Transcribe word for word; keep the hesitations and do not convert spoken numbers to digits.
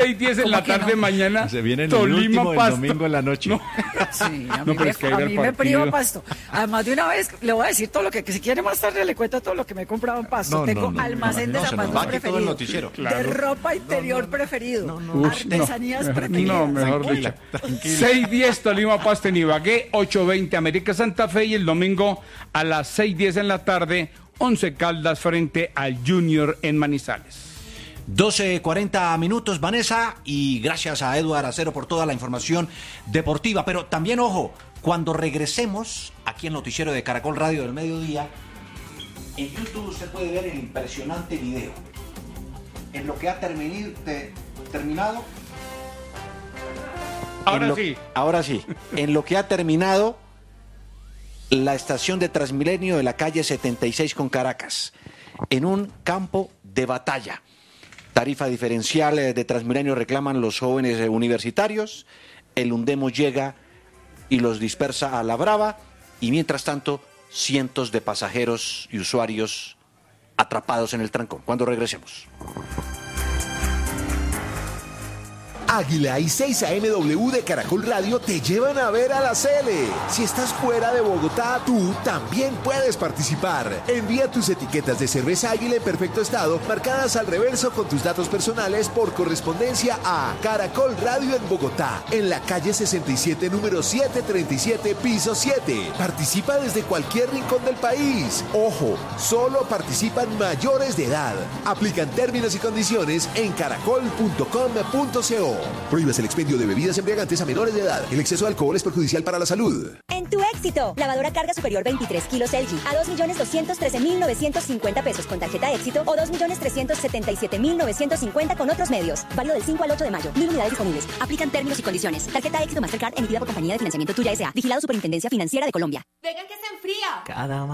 seis diez en la tarde no? mañana. Se viene el Tolima, último el Pasto. domingo en la noche. No. Sí, a No, mí, pero me, es que hay a que ver mí me partido. priva Pasto. Además, de una vez le voy a decir todo lo que, que si quiere más tarde le cuento todo lo que me he comprado en Pasto. No, Tengo no, no, almacén no, de no, se nos zapatos va aquí todo el preferido, noticiero. de Claro. ropa interior preferido, Uy, no, artesanías mejor- preferidas. No, mejor Tranquila, dicho. tranquila. seis diez Tolima, Pasto en Ibagué, ocho veinte América Santa Fe y el domingo a las seis diez en la tarde, Once Caldas frente al Junior en Manizales. doce cuarenta minutos, Vanessa, y gracias a Eduardo Acero por toda la información deportiva. Pero también, ojo, cuando regresemos aquí en Noticiero de Caracol Radio del Mediodía, en YouTube usted puede ver el impresionante video. En lo que ha termini- te- terminado... Ahora en lo- sí. Ahora sí. En lo que ha terminado la estación de Transmilenio de la calle setenta y seis con Caracas, en un campo de batalla. Tarifa diferencial eh, de Transmilenio reclaman los jóvenes eh, universitarios. El Undemo llega y los dispersa a la brava. Y mientras tanto, cientos de pasajeros y usuarios atrapados en el trancón. Cuando regresemos. Águila y seis A M W de Caracol Radio te llevan a ver a la Cele. Si estás fuera de Bogotá, tú también puedes participar. Envía tus etiquetas de cerveza Águila en perfecto estado, marcadas al reverso con tus datos personales por correspondencia a Caracol Radio en Bogotá, en la calle sesenta y siete, número setecientos treinta y siete, piso siete. Participa desde cualquier rincón del país. Ojo, solo participan mayores de edad. Aplican términos y condiciones en caracol punto com punto co. Prohíbes el expendio de bebidas embriagantes a menores de edad. El exceso de alcohol es perjudicial para la salud. En tu éxito, lavadora carga superior veintitrés kilos L G a dos millones doscientos trece mil novecientos cincuenta pesos con tarjeta éxito o dos millones trescientos setenta y siete mil novecientos cincuenta con otros medios. Válido del cinco al ocho de mayo. Mil unidades disponibles. Aplican términos y condiciones. Tarjeta éxito Mastercard emitida por Compañía de Financiamiento Tuya S A. Vigilado Superintendencia Financiera de Colombia. Venga que se enfría. Cada